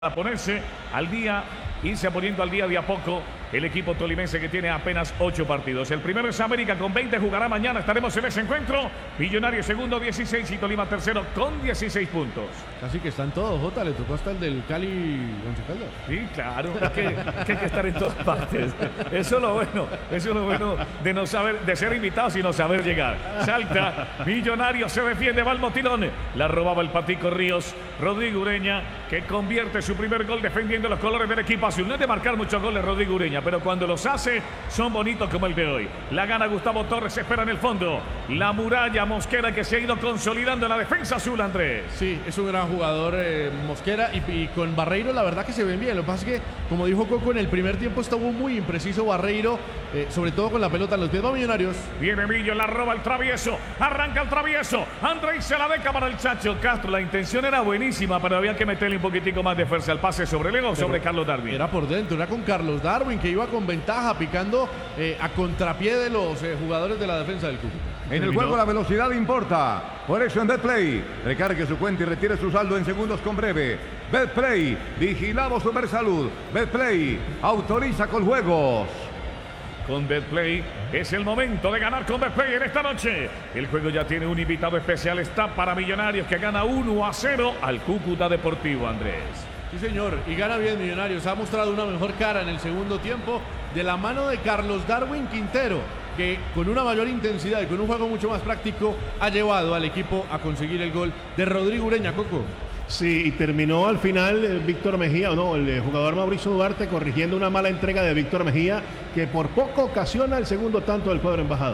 A ponerse al día, irse poniendo al día de a poco el equipo tolimense que tiene apenas 8 partidos. El primero es América con 20, jugará mañana, estaremos en ese encuentro. Millonario segundo, 16 y Tolima tercero con 16 puntos. Casi que están todos, Jota, le tocó hasta el del Cali Once Caldas. Sí, claro, es que hay que estar en todas partes. Eso es lo bueno de no saber, de ser invitados y no saber llegar. Salta, Millonario se defiende, va al motilón. La robaba el Patico Ríos, Rodrigo Ureña, que convierte su primer gol defendiendo los colores del equipo azul. No es de marcar muchos goles Rodrigo Ureña, pero cuando los hace son bonitos como el de hoy. La gana Gustavo Torres, se espera en el fondo. La muralla Mosquera que se ha ido consolidando en la defensa azul, Andrés. Sí, es un gran jugador Mosquera y con Barreiro la verdad que se ven bien. Lo que pasa es que, como dijo Coco, en el primer tiempo estuvo muy impreciso Barreiro, sobre todo con la pelota en los pies. Va Millonarios. Viene Millo, la roba el travieso, arranca el travieso. Andrés se la deja para el Chacho Castro. La intención era buenísima, pero había que meterle un poquitico más de fuerza al pase sobre Lego, sobre Carlos Darwin. Era por dentro, era con Carlos Darwin que iba con ventaja, picando a contrapié de los jugadores de la defensa del Cúcuta. En el juego la velocidad importa. Por eso en Betplay, recargue su cuenta y retire su saldo en segundos con breve. Betplay, vigilado Supersalud. Betplay, autoriza con juegos. Con Betplay es el momento de ganar con Betplay en esta noche. El juego ya tiene un invitado especial, está para Millonarios que gana 1-0 al Cúcuta Deportivo, Andrés. Sí, señor, y gana bien Millonarios. Ha mostrado una mejor cara en el segundo tiempo de la mano de Carlos Darwin Quintero, que con una mayor intensidad y con un juego mucho más práctico ha llevado al equipo a conseguir el gol de Rodrigo Ureña, Coco. Sí, y terminó al final Víctor Mejía, el jugador Mauricio Duarte corrigiendo una mala entrega de Víctor Mejía, que por poco ocasiona el segundo tanto del cuadro embajador.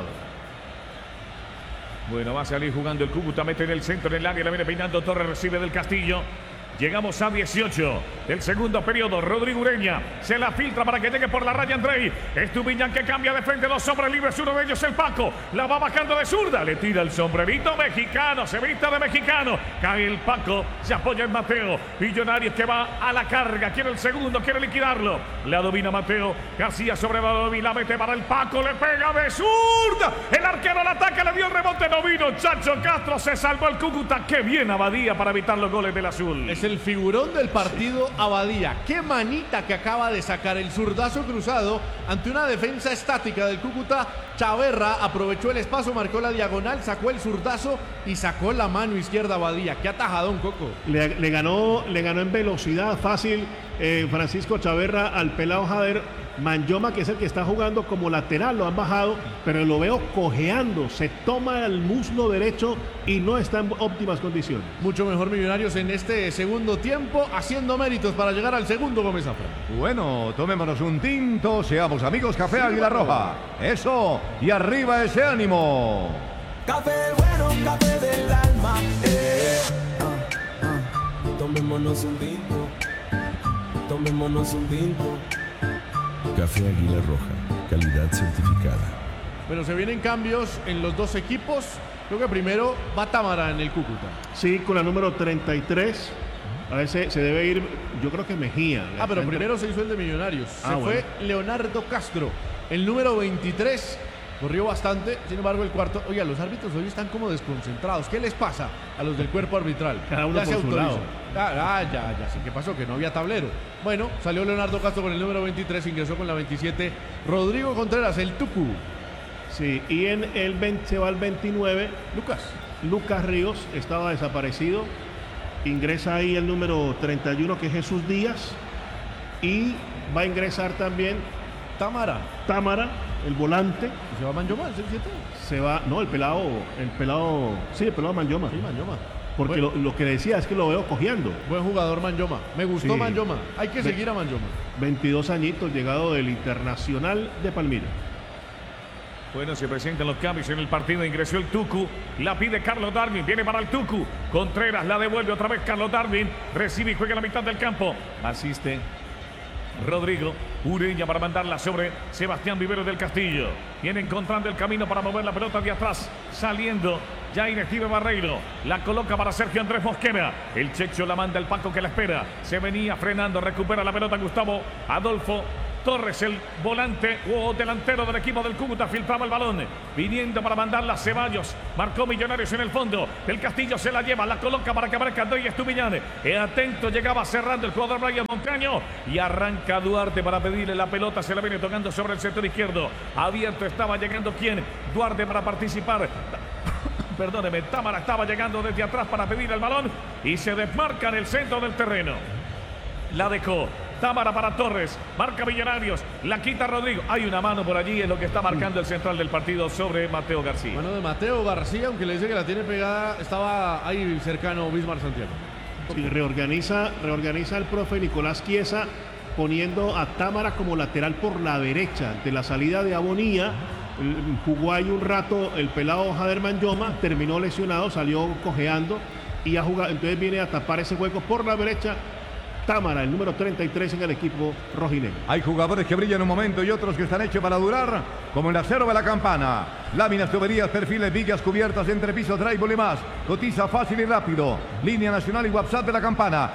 Bueno, va a salir jugando el Cúcuta, mete en el centro, en el área, la viene peinando Torres, recibe del Castillo. Llegamos a 18 del segundo periodo. Rodrigo Ureña se la filtra para que llegue por la raya Andrei. Estupiñán que cambia de frente, los hombres libres, uno de ellos el Paco. La va bajando de zurda, le tira el sombrerito mexicano, se vista de mexicano. Cae el Paco, se apoya en Mateo. Millonarios que va a la carga, quiere el segundo, quiere liquidarlo. La domina Mateo, Casillas sobre la domina, mete para el Paco, le pega de zurda. El arquero al ataque, le dio el rebote, no vino. Chacho Castro, se salvó el Cúcuta. Qué bien Abadía para evitar los goles del azul. Es el figurón del partido Abadía. Qué manita que acaba de sacar, el zurdazo cruzado ante una defensa estática del Cúcuta. Chaverra aprovechó el espacio, marcó la diagonal, sacó el zurdazo y sacó la mano izquierda Abadía. Qué atajadón, Coco. Le ganó en velocidad fácil Francisco Chaverra al pelado Jader. Manyoma, que es el que está jugando como lateral, lo han bajado, pero lo veo cojeando, se toma el muslo derecho y no está en óptimas condiciones. Mucho mejor Millonarios en este segundo tiempo, haciendo méritos para llegar al segundo, Gómez Zafra. Bueno, tomémonos un tinto, seamos amigos, Café Águila Roja. Eso, y arriba ese ánimo. Café bueno, café del alma. Tomémonos un tinto, tomémonos un tinto. Café Águila Roja, calidad certificada. Bueno, se vienen cambios en los dos equipos. Creo que primero va Támara en el Cúcuta. Sí, con la número 33. A veces se debe ir, yo creo que Mejía. Pero primero se hizo el de Millonarios. Fue Leonardo Castro, el número 23. Corrió bastante, sin embargo el cuarto. Oiga, los árbitros hoy están como desconcentrados. ¿Qué les pasa a los del cuerpo arbitral? Cada uno ya se por su autorizó. lado. Ya sé qué pasó, que no había tablero. Bueno, salió Leonardo Castro con el número 23, ingresó con la 27 Rodrigo Contreras, el Tucu. Sí, y en el 20 se va al 29. Lucas Ríos estaba desaparecido. Ingresa ahí el número 31, que es Jesús Díaz. Y va a ingresar también Támara, el volante. ¿Y se va Manyoma, el 7? Se va, no, el pelado Manyoma. Sí, Manyoma. Porque bueno, lo que decía es que lo veo cojeando. Buen jugador Manyoma. Me gustó Sí. Manyoma. Hay que seguir a Manyoma. 22 añitos, llegado del Internacional de Palmira. Bueno, se presentan los cambios en el partido. Ingresó el Tucu, la pide Carlos Darwin, viene para el Tucu. Contreras la devuelve otra vez Carlos Darwin. Recibe y juega en la mitad del campo. Asiste Rodrigo Ureña para mandarla sobre Sebastián Vivero del Castillo. Viene encontrando el camino para mover la pelota de atrás. Saliendo ya inactive Barreiro. La coloca para Sergio Andrés Mosquera. El Checho la manda el Paco que la espera. Se venía frenando, recupera la pelota Gustavo Adolfo Torres, el volante o delantero del equipo del Cúcuta, filtraba el balón, viniendo para mandarla a Ceballos. Marcó Millonarios en el fondo. El Castillo se la lleva, la coloca para que aparezca Andrés Estupiñán. Atento, llegaba cerrando el jugador Brian Moncaño y arranca Duarte para pedirle la pelota. Se la viene tocando sobre el sector izquierdo. Abierto estaba llegando ¿quién? Duarte para participar. Perdóneme, Támara estaba llegando desde atrás para pedir el balón y se desmarca en el centro del terreno. La dejó Támara para Torres, marca Millonarios, la quita Rodrigo. Hay una mano por allí, es lo que está marcando el central del partido sobre Mateo García. Mano de Mateo García, aunque le dice que la tiene pegada, estaba ahí cercano Bismar Santiago. Sí, reorganiza el profe Nicolás Chiesa, poniendo a Támara como lateral por la derecha. Ante la salida de Abonía, jugó ahí un rato el pelado Jader Manyoma, terminó lesionado, salió cojeando y a jugar, entonces viene a tapar ese hueco por la derecha. Támara, el número 33 en el equipo rojinegro. Hay jugadores que brillan un momento y otros que están hechos para durar, como el acero de la Campana. Láminas, tuberías, perfiles, vigas, cubiertas, entrepisos, drywall y más. Cotiza fácil y rápido. Línea nacional y WhatsApp de la Campana.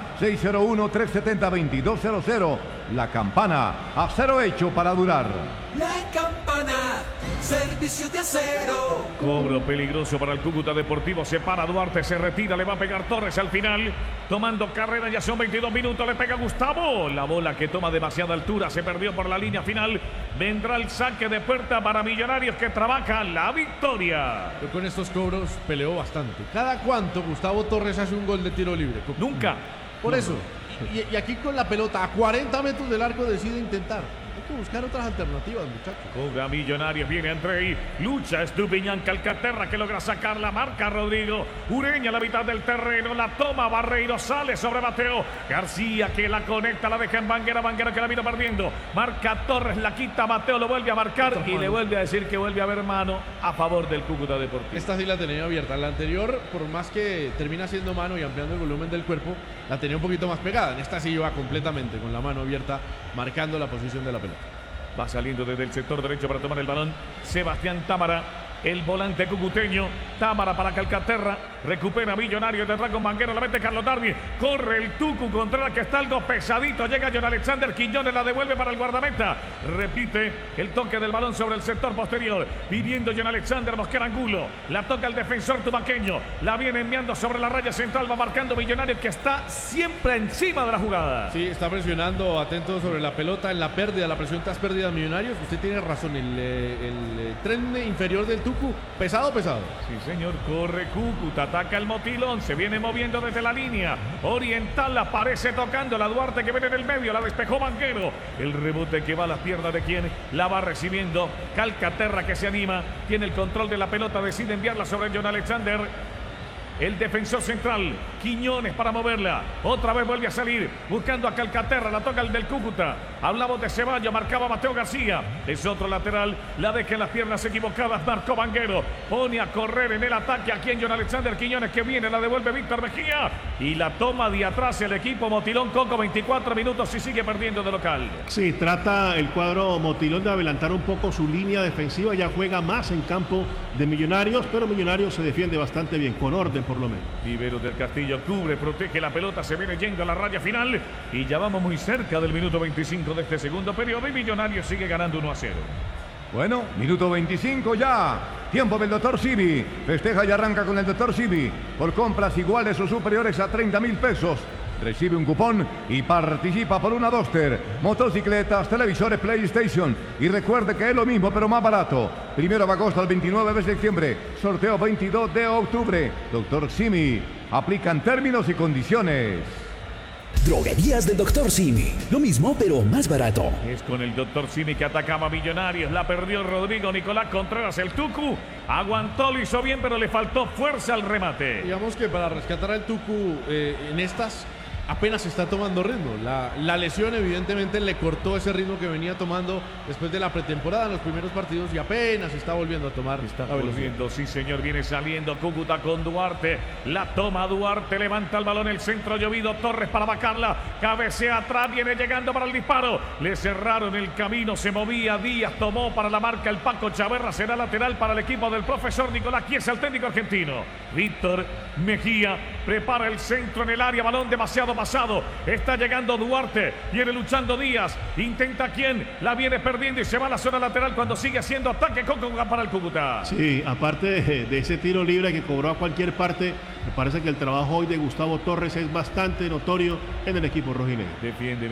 601-370-2200. La Campana, acero hecho para durar. La Campana, servicio de acero. Cobro peligroso para el Cúcuta Deportivo. Se para Duarte, se retira, le va a pegar Torres al final. Tomando carrera, ya son 22 minutos. Le pega Gustavo. La bola que toma demasiada altura, se perdió por la línea final. Vendrá el saque de puerta para Millonarios que trabaja la victoria. Yo con estos cobros peleó bastante. ¿Cada cuánto Gustavo Torres hace un gol de tiro libre? Nunca. Por eso. Y aquí con la pelota a 40 metros del arco decide intentar. Hay que buscar otras alternativas, muchachos. Cobra Millonarios, viene Andrei, lucha Estupiñán, Calcaterra que logra sacar la marca Rodrigo. Ureña a la mitad del terreno, la toma Barreiro, sale sobre Mateo. García que la conecta, la deja en Banguera, Banguera que la vino perdiendo. Marca Torres, la quita Mateo, lo vuelve a marcar y le vuelve a decir que vuelve a haber mano a favor del Cúcuta Deportivo. Esta sí la tenía abierta. La anterior, por más que termina siendo mano y ampliando el volumen del cuerpo, la tenía un poquito más pegada. En esta sí iba completamente con la mano abierta, marcando la posición de la pelota. Va saliendo desde el sector derecho para tomar el balón Sebastián Támara, el volante cucuteño. Támara para Calcaterra, recupera Millonarios detrás con Banguero, la mete Carlos Darby, corre el Tucu Contreras que está algo pesadito, llega John Alexander Quiñones, la devuelve para el guardameta, repite el toque del balón sobre el sector posterior, pidiendo John Alexander Mosquera Angulo, la toca el defensor tubaqueño, la viene enviando sobre la raya central, va marcando Millonarios que está siempre encima de la jugada. Sí, está presionando, atento sobre la pelota, en la pérdida, la presión tras pérdida de Millonarios. Usted tiene razón, el tren inferior del Tucu, pesado. Sí, señor, corre Cúcuta, ataca el Motilón, se viene moviendo desde la línea oriental, aparece tocando la Duarte que viene en el medio, la despejó Banguero, el rebote que va a las piernas de quien la va recibiendo Calcaterra que se anima, tiene el control de la pelota, decide enviarla sobre John Alexander. El defensor central, Quiñones para moverla. Otra vez vuelve a salir, buscando a Calcaterra. La toca el del Cúcuta. Hablamos de Ceballos, marcaba Mateo García. Es otro lateral, la deja en las piernas equivocadas. Marcó Banguero. Pone a correr en el ataque aquí en John Alexander Quiñones que viene, la devuelve Víctor Mejía. Y la toma de atrás el equipo Motilón Coco, 24 minutos y sigue perdiendo de local. Sí, trata el cuadro Motilón de adelantar un poco su línea defensiva. Ya juega más en campo de Millonarios, pero Millonarios se defiende bastante bien, con orden por lo menos. Rivero del Castillo cubre, protege la pelota, se viene yendo a la raya final y ya vamos muy cerca del minuto 25 de este segundo periodo y Millonarios sigue ganando 1-0. Bueno, minuto 25 ya. Tiempo del Dr. Civi. Festeja y arranca con el Dr. Civi. Por compras iguales o superiores a 30,000 pesos. Recibe un cupón y participa por una Duster, motocicletas, televisores, PlayStation. Y recuerde que es lo mismo pero más barato. 1 de agosto al 29 de septiembre. Sorteo 22 de octubre. Dr. Simi. Aplican términos y condiciones. Droguerías del Dr. Simi. Lo mismo, pero más barato. Es con el Dr. Simi que atacaba a Millonarios. La perdió Rodrigo Nicolás Contreras. El Tucu aguantó, lo hizo bien, pero le faltó fuerza al remate. Digamos que para rescatar al Tucu en estas apenas está tomando ritmo. La lesión evidentemente le cortó ese ritmo que venía tomando después de la pretemporada en los primeros partidos y apenas está volviendo a tomar. Está volviendo, sí señor, viene saliendo Cúcuta con Duarte, la toma Duarte, levanta el balón, el centro llovido, Torres para vacarla, cabecea atrás, viene llegando para el disparo, le cerraron el camino, se movía Díaz, tomó para la marca el Paco Chaverra, será lateral para el equipo del profesor Nicolás Chiesa, el técnico argentino. Víctor Mejía prepara el centro en el área, balón demasiado costado pasado. Está llegando Duarte. Viene luchando Díaz. Intenta quién. La viene perdiendo y se va a la zona lateral cuando sigue haciendo ataque con para el Cúcuta. Sí, aparte de ese tiro libre que cobró a cualquier parte, me parece que el trabajo hoy de Gustavo Torres es bastante notorio en el equipo rojinegro. Defiende